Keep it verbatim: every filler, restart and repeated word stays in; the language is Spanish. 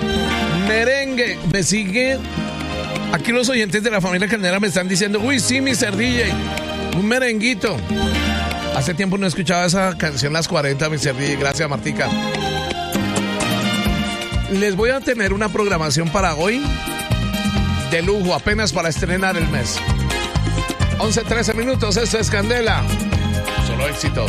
Merengue, me sigue. Aquí los oyentes de la familia Candela me están diciendo, uy, sí, mister D J, un merenguito. Hace tiempo no escuchaba esa canción, Las cuarenta, mister D J. Gracias, Martica. Les voy a tener una programación para hoy de lujo, apenas para estrenar el mes. once, trece minutos, esto es Candela. Solo éxitos.